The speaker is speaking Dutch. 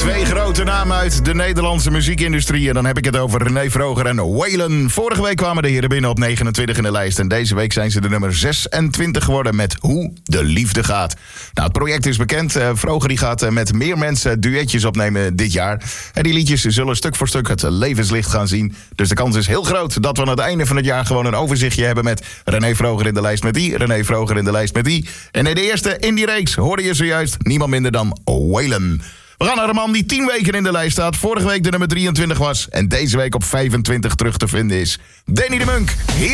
Twee grote namen uit de Nederlandse muziekindustrie. En dan heb ik het over René Vroger en Waylon. Vorige week kwamen de heren binnen op 29 in de lijst. En deze week zijn ze de nummer 26 geworden met Hoe de Liefde Gaat. Nou, het project is bekend. Vroger die gaat met meer mensen duetjes opnemen dit jaar. En die liedjes zullen stuk voor stuk het levenslicht gaan zien. Dus de kans is heel groot dat we aan het einde van het jaar gewoon een overzichtje hebben met René Vroger in de lijst met die, René Vroger in de lijst met die. En in de eerste in die reeks hoorde je zojuist niemand minder dan Waylon. We gaan naar een man die 10 weken in de lijst staat. Vorige week de nummer 23 was. En deze week op 25 terug te vinden is Danny de Munk. Hier